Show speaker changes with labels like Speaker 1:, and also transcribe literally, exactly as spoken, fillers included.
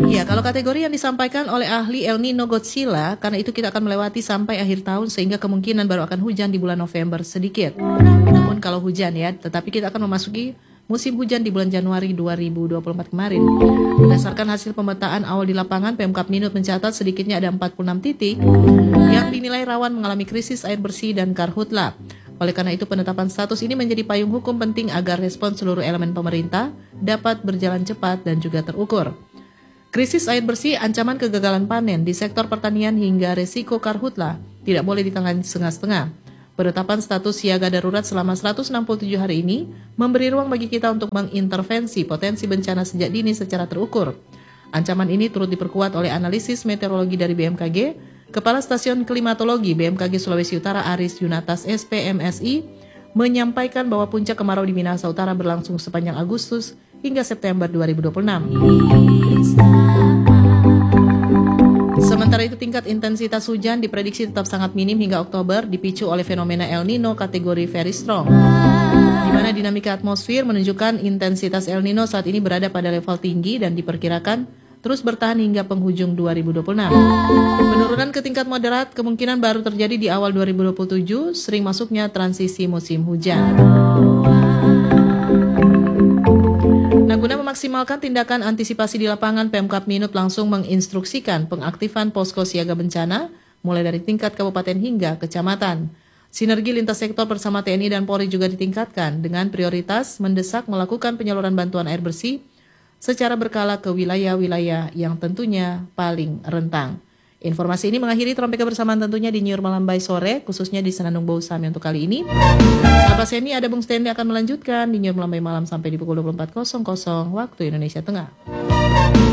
Speaker 1: Ya, kalau kategori yang disampaikan oleh ahli El Nino Godzilla, karena itu kita akan melewati sampai akhir tahun sehingga kemungkinan baru akan hujan di bulan November sedikit. Namun kalau hujan ya, tetapi kita akan memasuki musim hujan di bulan Januari dua ribu dua puluh empat kemarin. Berdasarkan hasil pemetaan awal di lapangan, Pemkab Minut mencatat sedikitnya ada empat puluh enam titik yang dinilai rawan mengalami krisis air bersih dan karhutla. Oleh karena itu, penetapan status ini menjadi payung hukum penting agar respon seluruh elemen pemerintah dapat berjalan cepat dan juga terukur. Krisis air bersih, ancaman kegagalan panen di sektor pertanian hingga resiko karhutla tidak boleh ditangani setengah-setengah. Penetapan status siaga darurat selama seratus enam puluh tujuh hari ini memberi ruang bagi kita untuk mengintervensi potensi bencana sejak dini secara terukur. Ancaman ini turut diperkuat oleh analisis meteorologi dari B M K G. Kepala Stasiun Klimatologi B M K G Sulawesi Utara Aris Yunatas S P M S I menyampaikan bahwa puncak kemarau di Minahasa Utara berlangsung sepanjang Agustus hingga September dua ribu dua puluh enam. Sementara itu, tingkat intensitas hujan diprediksi tetap sangat minim hingga Oktober, dipicu oleh fenomena El Nino kategori very strong, di mana dinamika atmosfer menunjukkan intensitas El Nino saat ini berada pada level tinggi dan diperkirakan terus bertahan hingga penghujung dua ribu dua puluh enam. Penurunan ke tingkat moderat kemungkinan baru terjadi di awal dua ribu dua puluh tujuh, sering masuknya transisi musim hujan. Nah, guna memaksimalkan tindakan antisipasi di lapangan, Pemkab Minut langsung menginstruksikan pengaktifan posko siaga bencana mulai dari tingkat kabupaten hingga kecamatan. Sinergi lintas sektor bersama T N I dan Polri juga ditingkatkan dengan prioritas mendesak melakukan penyaluran bantuan air bersih secara berkala ke wilayah-wilayah yang tentunya paling rentang. Informasi ini mengakhiri Trompeka Bersamaan tentunya di Nyur Malam by sore, khususnya di Senandung Bau Sami untuk kali ini. Sahabat Seni, ada Bung Stanley akan melanjutkan di Nyur Malam by malam sampai di pukul dua puluh empat waktu Indonesia Tengah.